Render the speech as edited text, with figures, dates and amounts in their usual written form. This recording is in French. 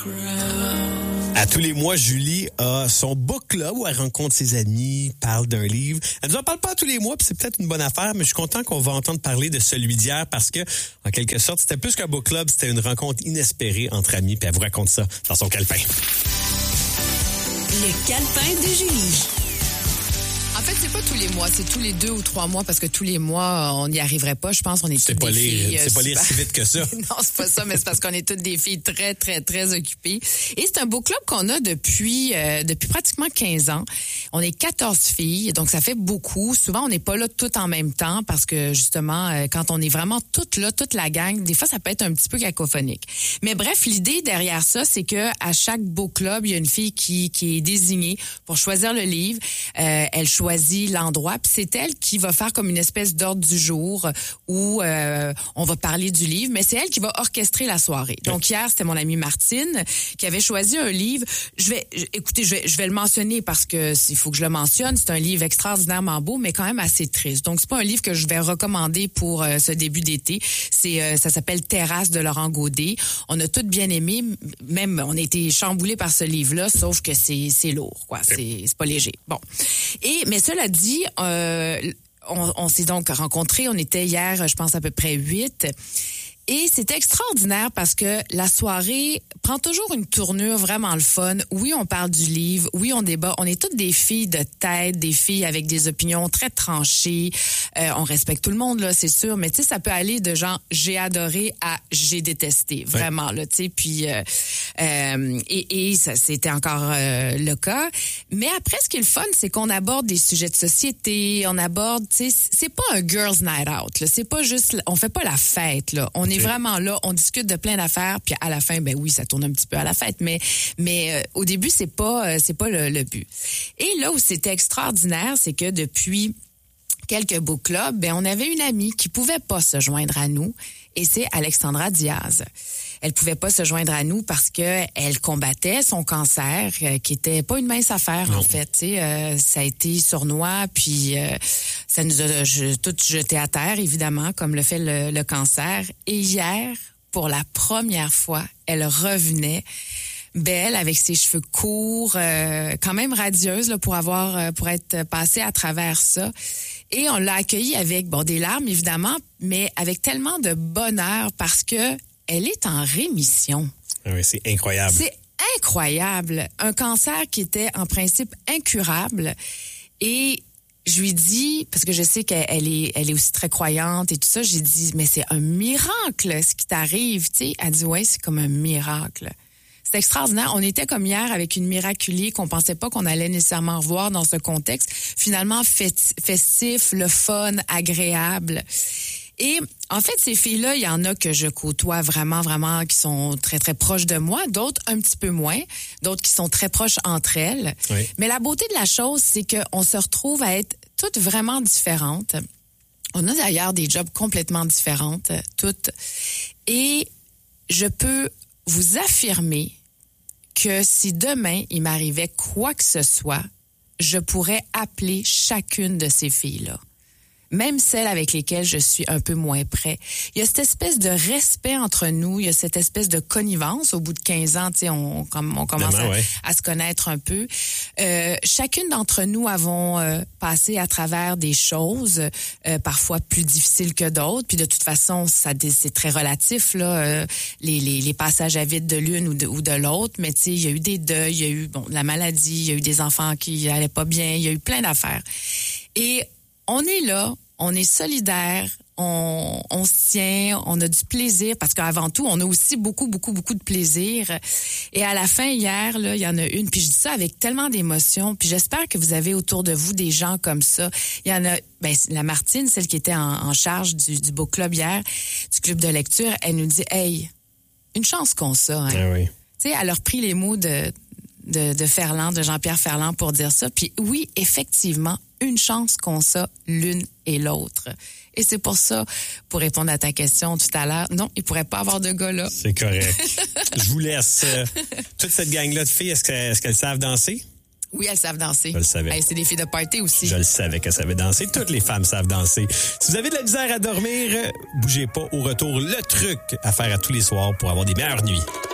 À tous les mois, Julie a son book club où elle rencontre ses amis, parle d'un livre. Elle nous en parle pas tous les mois, puis c'est peut-être une bonne affaire, mais je suis content qu'on va entendre parler de celui d'hier parce que, en quelque sorte, c'était plus qu'un book club, c'était une rencontre inespérée entre amis, puis elle vous raconte ça dans son calepin. Le calepin de Julie. En fait, c'est pas tous les mois, c'est tous les 2 ou 3 mois parce que tous les mois, on n'y arriverait pas. Je pense qu'on est toutes des filles. C'est pas lire si vite que ça. Non, c'est pas ça, mais c'est parce qu'on est toutes des filles très, très, très occupées. Et c'est un book club qu'on a depuis pratiquement 15 ans. On est 14 filles, donc ça fait beaucoup. Souvent, on n'est pas là toutes en même temps parce que justement, quand on est vraiment toutes là, toute la gang, des fois, ça peut être un petit peu cacophonique. Mais bref, l'idée derrière ça, c'est que à chaque book club, il y a une fille qui est désignée pour choisir le livre. Elle choisit l'endroit, puis c'est elle qui va faire comme une espèce d'ordre du jour où on va parler du livre, mais c'est elle qui va orchestrer la soirée. Donc hier, c'était mon amie Martine qui avait choisi un livre. Je vais le mentionner parce que il faut que je le mentionne. C'est un livre extraordinairement beau, mais quand même assez triste. Donc c'est pas un livre que je vais recommander pour ce début d'été. Ça s'appelle Terrasse de Laurent Godet. On a toutes bien aimé, même on a été chamboulés par ce livre-là, sauf que c'est lourd, quoi. C'est pas léger. Bon. Mais cela dit, on s'est donc rencontrés. On était hier, je pense, à peu près 8. Et c'était extraordinaire parce que la soirée prend toujours une tournure vraiment le fun. Oui, on parle du livre. Oui, on débat. On est toutes des filles de tête, des filles avec des opinions très tranchées. On respecte tout le monde, là, c'est sûr. Mais tu sais, ça peut aller de genre j'ai adoré à j'ai détesté. Vraiment, là, tu sais. Puis, et ça, c'était encore le cas. Mais après, ce qui est le fun, c'est qu'on aborde des sujets de société. On aborde, tu sais, c'est pas un girls' night out, là. C'est pas juste, on fait pas la fête, là. On est vraiment là, on discute de plein d'affaires, puis à la fin, ben oui, ça tourne un petit peu à la fête, mais au début, c'est pas le but. Et là où c'était extraordinaire, c'est que depuis quelques book clubs, ben on avait une amie qui pouvait pas se joindre à nous, et c'est Alexandra Diaz. Elle pouvait pas se joindre à nous parce que elle combattait son cancer, qui était pas une mince affaire, en fait. Tu sais, ça a été sournois, puis ça nous a tout jeté à terre, évidemment, comme le fait le cancer. Et hier, pour la première fois, elle revenait belle, avec ses cheveux courts, quand même radieuse là, pour être passée à travers ça. Et on l'a accueillie avec des larmes, évidemment, mais avec tellement de bonheur parce que elle est en rémission. Oui, c'est incroyable. C'est incroyable. Un cancer qui était en principe incurable. Et je lui dis, parce que je sais qu'elle est aussi très croyante et tout ça, j'ai dit, mais c'est un miracle ce qui t'arrive, tu sais. Elle dit, ouais, c'est comme un miracle. C'est extraordinaire. On était comme hier avec une miraculier qu'on pensait pas qu'on allait nécessairement revoir dans ce contexte. Finalement, festif, le fun, agréable. Et en fait, ces filles-là, il y en a que je côtoie vraiment, vraiment, qui sont très, très proches de moi. D'autres, un petit peu moins. D'autres qui sont très proches entre elles. Oui. Mais la beauté de la chose, c'est qu'on se retrouve à être toutes vraiment différentes. On a d'ailleurs des jobs complètement différentes, toutes. Et je peux vous affirmer que si demain, il m'arrivait quoi que ce soit, je pourrais appeler chacune de ces filles-là. Même celles avec lesquelles je suis un peu moins près. Il y a cette espèce de respect entre nous, il y a cette espèce de connivence. Au bout de 15 ans, tu sais, on commence à se connaître un peu. Chacune d'entre nous avons passé à travers des choses, parfois plus difficiles que d'autres. Puis de toute façon, c'est très relatif là, les passages à vide de l'une ou de l'autre. Mais tu sais, il y a eu des deuils, il y a eu la maladie, il y a eu des enfants qui allaient pas bien, il y a eu plein d'affaires. Et on est là, on est solidaires, on se tient, on a du plaisir parce qu'avant tout, on a aussi beaucoup, beaucoup, beaucoup de plaisir. Et à la fin, hier, là, il y en a une, puis je dis ça avec tellement d'émotion, puis j'espère que vous avez autour de vous des gens comme ça. Il y en a, la Martine, celle qui était en charge du book club hier, du club de lecture, elle nous dit, hey, une chance qu'on ça, hein. Ah oui. Tu sais, elle a repris les mots de Ferland, de Jean-Pierre Ferland pour dire ça. Puis oui, effectivement, une chance qu'on ça l'une et l'autre. Et c'est pour ça, pour répondre à ta question tout à l'heure, non, il pourrait pas avoir de gars là. C'est correct. Je vous laisse. Toute cette gang-là de filles, est-ce qu'elles savent danser? Oui, elles savent danser. Je le savais. Hey, c'est des filles de party aussi. Je le savais qu'elles savaient danser. Toutes les femmes savent danser. Si vous avez de la misère à dormir, bougez pas. Au retour, le truc à faire à tous les soirs pour avoir des meilleures nuits.